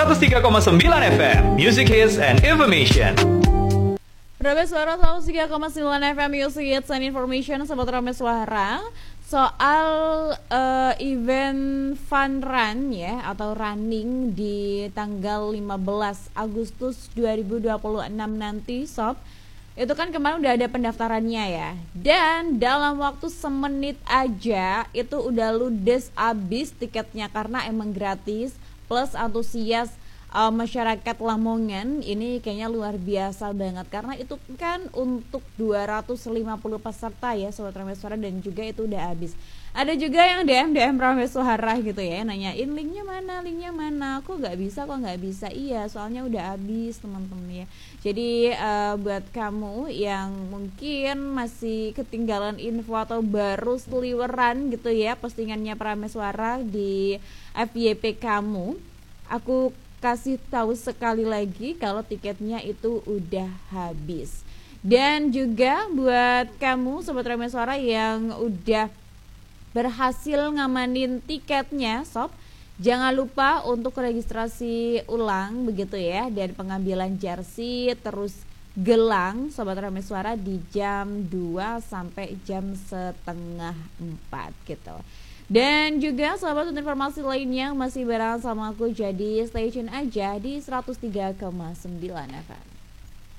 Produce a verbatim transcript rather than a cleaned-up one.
seratus tiga koma sembilan F M, Music Hits and Information. Ramai Suara seratus tiga koma sembilan F M, Music Hits and Information. Sobat Ramai Suara, soal uh, event fun run ya, atau running di tanggal lima belas Agustus dua ribu dua puluh enam nanti sob, itu kan kemarin udah ada pendaftarannya ya, dan dalam waktu semenit aja itu udah ludes abis tiketnya karena emang gratis, plus antusias uh, masyarakat Lamongan ini kayaknya luar biasa banget karena itu kan untuk dua ratus lima puluh peserta ya Sobat Ramai Suara, dan juga itu udah habis. Ada juga yang D M D M Ramai Suara gitu ya, nanyain linknya mana, linknya mana, kok nggak bisa, kok nggak bisa. Iya, soalnya udah habis teman-teman ya. Jadi uh, buat kamu yang mungkin masih ketinggalan info atau baru seliweran gitu ya postingannya Ramai Suara di F Y P kamu, aku kasih tahu sekali lagi kalau tiketnya itu udah habis. Dan juga buat kamu Sobat Ramai Suara yang udah berhasil ngamanin tiketnya sob, jangan lupa untuk registrasi ulang begitu ya, dan pengambilan jersey terus gelang Sobat Ramai Suara di jam dua sampai jam setengah empat gitu. Dan juga sahabat, untuk informasi lainnya masih bareng sama aku, jadi stay tune aja di seratus tiga koma sembilan F M.